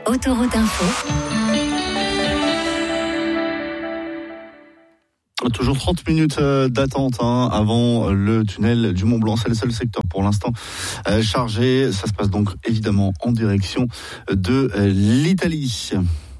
Autoroute Info. Toujours 30 minutes d'attente avant le tunnel du Mont Blanc. C'est le seul secteur pour l'instant chargé. Ça se passe donc évidemment en direction de l'Italie.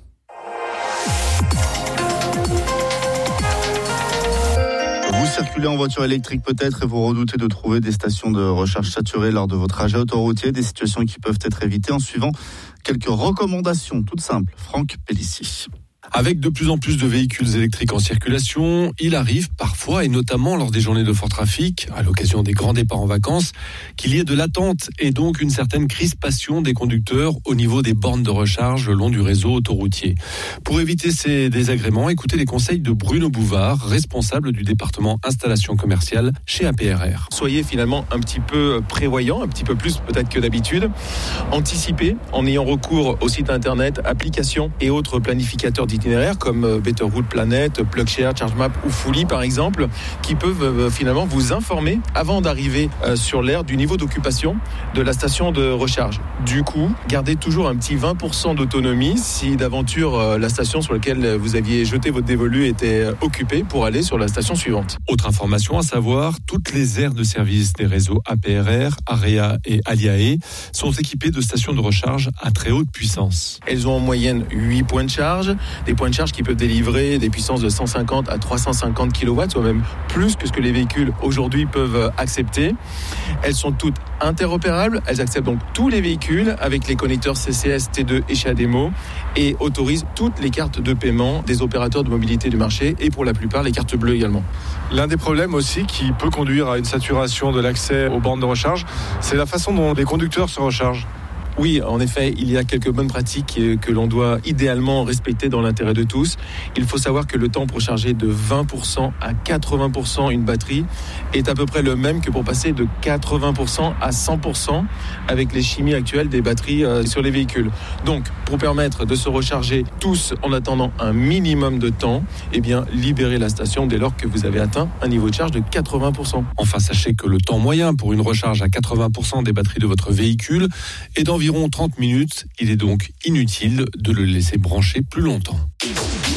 Vous circulez en voiture électrique peut-être et vous redoutez de trouver des stations de recharge saturées lors de votre trajet autoroutier, des situations qui peuvent être évitées en suivant quelques recommandations toutes simples. Franck Pellissier. Avec de plus en plus de véhicules électriques en circulation, il arrive parfois, et notamment lors des journées de fort trafic, à l'occasion des grands départs en vacances, qu'il y ait de l'attente et donc une certaine crispation des conducteurs au niveau des bornes de recharge le long du réseau autoroutier. Pour éviter ces désagréments, écoutez les conseils de Bruno Bouvard, responsable du département installation commerciale chez APRR. Soyez finalement un petit peu prévoyant, un petit peu plus peut-être que d'habitude. Anticipez en ayant recours au site internet, applications et autres planificateurs d'itinéraires comme Better Route Planet, PlugShare, ChargeMap ou Fully par exemple, qui peuvent finalement vous informer avant d'arriver sur l'aire du niveau d'occupation de la station de recharge. Du coup, gardez toujours un petit 20% d'autonomie si d'aventure la station sur laquelle vous aviez jeté votre dévolu était occupée pour aller sur la station suivante. Autre information à savoir, toutes les aires de service des réseaux APRR, AREA et Aliae sont équipées de stations de recharge à très haute puissance. Elles ont en moyenne 8 points de charge, des points de charge qui peuvent délivrer des puissances de 150 à 350 kW, soit même plus que ce que les véhicules aujourd'hui peuvent accepter. Elles sont toutes interopérables, elles acceptent donc tous les véhicules avec les connecteurs CCS, T2 et CHAdeMO et autorisent toutes les cartes de paiement des opérateurs de mobilité du marché et pour la plupart les cartes bleues également. L'un des problèmes aussi qui peut conduire à une saturation de l'accès aux bornes de recharge, c'est la façon dont les conducteurs se rechargent. Oui, en effet, il y a quelques bonnes pratiques que l'on doit idéalement respecter dans l'intérêt de tous. Il faut savoir que le temps pour charger de 20% à 80% une batterie est à peu près le même que pour passer de 80% à 100% avec les chimies actuelles des batteries sur les véhicules. Donc, pour permettre de se recharger tous en attendant un minimum de temps, eh bien, libérez la station dès lors que vous avez atteint un niveau de charge de 80%. Enfin, sachez que le temps moyen pour une recharge à 80% des batteries de votre véhicule est d'environ 30 minutes. Il est donc inutile de le laisser brancher plus longtemps.